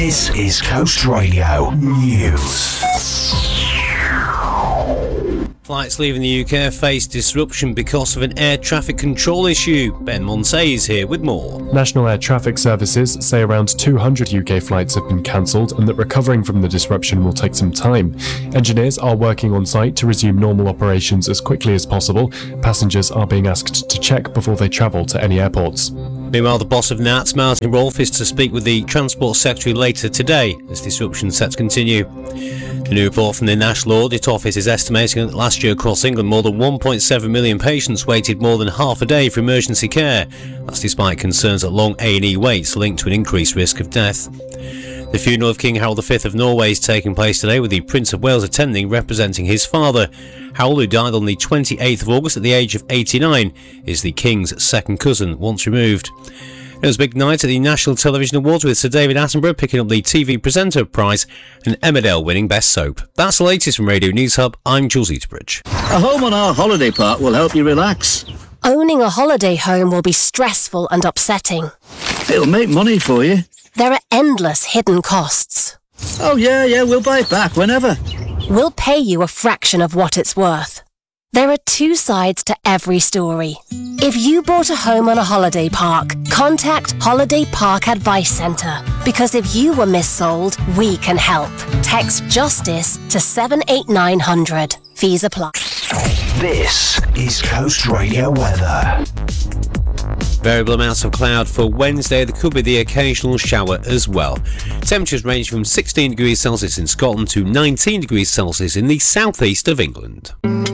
This is Coast Radio News. Flights leaving the UK face disruption because of an air traffic control issue. Ben Montey is here with more. National Air Traffic Services say around 200 UK flights have been cancelled and that recovering from the disruption will take some time. Engineers are working on site to resume normal operations as quickly as possible. Passengers are being asked to check before they travel to any airports. Meanwhile, the boss of NATS, Martin Rolfe, is to speak with the Transport Secretary later today as disruption set to continue. A new report from the National Audit Office is estimating that last year across England more than 1.7 million patients waited more than half a day for emergency care. That's despite concerns that long A&E waits linked to an increased risk of death. The funeral of King Harold V of Norway is taking place today, with the Prince of Wales attending, representing his father. Harold, who died on the 28th of August at the age of 89, is the King's second cousin, once removed. It was a big night at the National Television Awards, with Sir David Attenborough picking up the TV Presenter Prize and Emmerdale winning Best Soap. That's the latest from Radio News Hub. I'm Jules Eaterbridge. A home on our holiday park will help you relax. Owning a holiday home will be stressful and upsetting. It'll make money for you. There are endless hidden costs. Oh yeah, we'll buy it back whenever. We'll pay you a fraction of what it's worth. There are two sides to every story. If you bought a home on a holiday park, contact Holiday Park Advice Centre. Because if you were missold, we can help. Text JUSTICE to 78900. Fees apply. This is Coast Radio weather. Variable amounts of cloud for Wednesday. There could be the occasional shower as well. Temperatures range from 16 degrees Celsius in Scotland to 19 degrees Celsius in the southeast of England.